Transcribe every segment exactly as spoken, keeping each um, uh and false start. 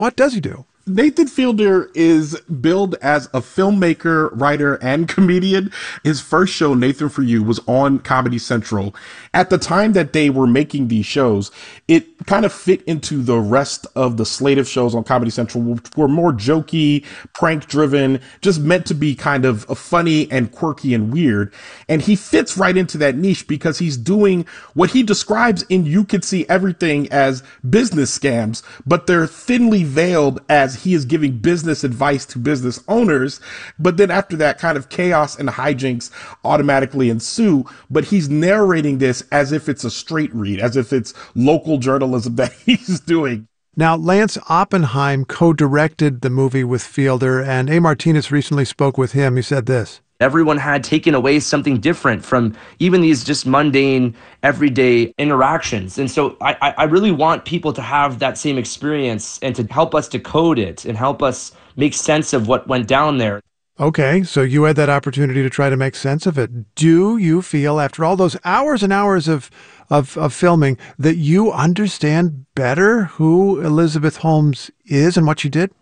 What does he do? Nathan Fielder is billed as a filmmaker, writer, and comedian. His first show, Nathan For You, was on Comedy Central. At the time that they were making these shows, it kind of fit into the rest of the slate of shows on Comedy Central, which were more jokey, prank-driven, just meant to be kind of funny and quirky and weird. And he fits right into that niche because he's doing what he describes in You Could See Everything as business scams, but they're thinly veiled as he is giving business advice to business owners. But then after that, kind of chaos and hijinks automatically ensue. But he's narrating this as if it's a straight read, as if it's local journalism that he's doing. Now, Lance Oppenheim co-directed the movie with Fielder, and A. Martinez recently spoke with him. He said this. Everyone had taken away something different from even these just mundane, everyday interactions. And so I, I really want people to have that same experience and to help us decode it and help us make sense of what went down there. Okay, so you had that opportunity to try to make sense of it. Do you feel, after all those hours and hours of, of, of filming, that you understand better who Elizabeth Holmes is and what she did?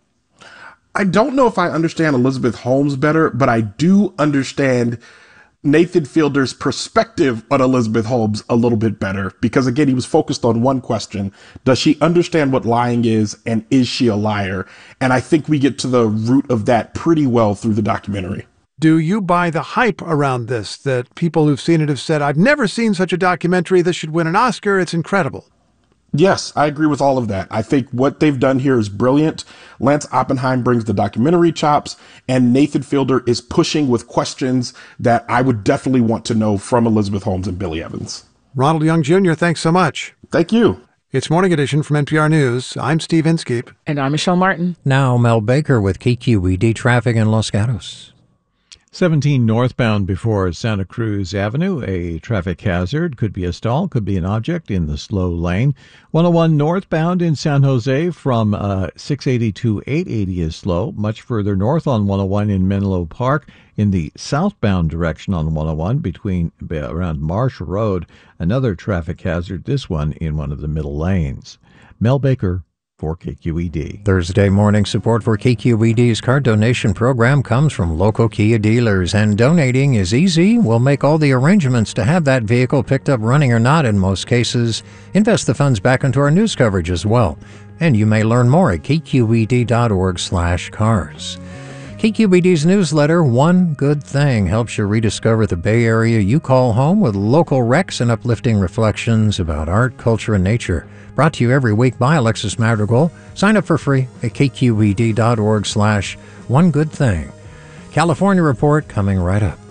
I don't know if I understand Elizabeth Holmes better, but I do understand Nathan Fielder's perspective on Elizabeth Holmes a little bit better, because again, he was focused on one question. Does she understand what lying is, and is she a liar? And I think we get to the root of that pretty well through the documentary. Do you buy the hype around this, that people who've seen it have said, I've never seen such a documentary, this should win an Oscar, it's incredible? Yes, I agree with all of that. I think what they've done here is brilliant. Lance Oppenheim brings the documentary chops, and Nathan Fielder is pushing with questions that I would definitely want to know from Elizabeth Holmes and Billy Evans. Ronald Young Junior, thanks so much. Thank you. It's Morning Edition from N P R News. I'm Steve Inskeep. And I'm Michelle Martin. Now Mel Baker with K Q E D traffic in Los Gatos. seventeen northbound before Santa Cruz Avenue, a traffic hazard. Could be a stall, could be an object in the slow lane. one oh one northbound in San Jose from uh, six eighty to eight eighty is slow. Much further north on one oh one in Menlo Park. In the southbound direction on one oh one between around Marsh Road, another traffic hazard, this one in one of the middle lanes. Mel Baker for K Q E D. Thursday morning support for K Q E D's car donation program comes from local Kia dealers, and donating is easy. We'll make all the arrangements to have that vehicle picked up running or not in most cases. Invest the funds back into our news coverage as well. And you may learn more at k q e d dot org slash cars. K Q E D's newsletter, One Good Thing, helps you rediscover the Bay Area you call home with local recs and uplifting reflections about art, culture, and nature. Brought to you every week by Alexis Madrigal. Sign up for free at k q e d dot org slash one good thing. California Report coming right up.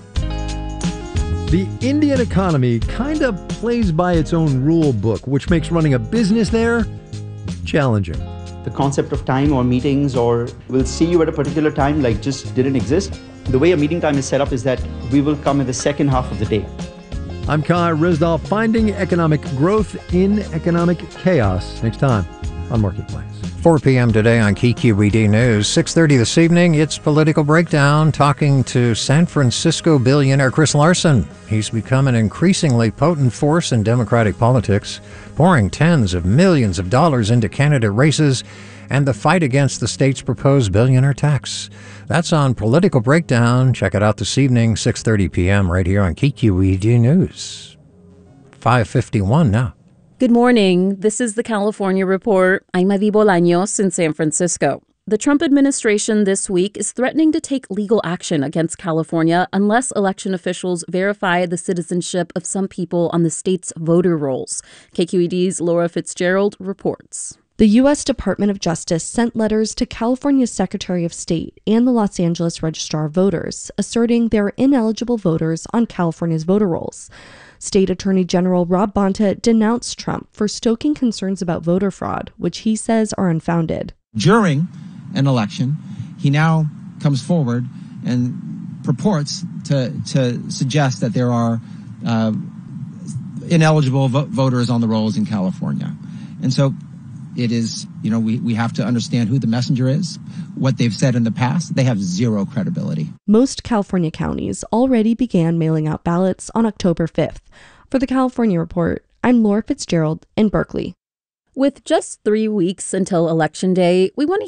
The Indian economy kind of plays by its own rule book, which makes running a business there challenging. The concept of time or meetings or we'll see you at a particular time like just didn't exist. The way a meeting time is set up is that we will come in the second half of the day. I'm Kai Rizdal, finding economic growth in economic chaos. Next time on Marketplace. four p.m. today on K Q E D News. six thirty this evening, it's Political Breakdown, talking to San Francisco billionaire Chris Larson. He's become an increasingly potent force in Democratic politics, pouring tens of millions of dollars into candidate races and the fight against the state's proposed billionaire tax. That's on Political Breakdown. Check it out this evening, six thirty p.m. right here on K Q E D News. five fifty-one now. Good morning. This is the California Report. I'm Avi Bolaños in San Francisco. The Trump administration this week is threatening to take legal action against California unless election officials verify the citizenship of some people on the state's voter rolls. K Q E D's Laura Fitzgerald reports. The U S Department of Justice sent letters to California's Secretary of State and the Los Angeles Registrar of Voters, asserting there are ineligible voters on California's voter rolls. State Attorney General Rob Bonta denounced Trump for stoking concerns about voter fraud, which he says are unfounded. During an election, he now comes forward and purports to, to suggest that there are uh, ineligible vo- voters on the rolls in California. And so it is, you know, we, we have to understand who the messenger is, what they've said in the past. They have zero credibility. Most California counties already began mailing out ballots on October fifth. For the California Report, I'm Laura Fitzgerald in Berkeley. With just three weeks until Election Day, we want to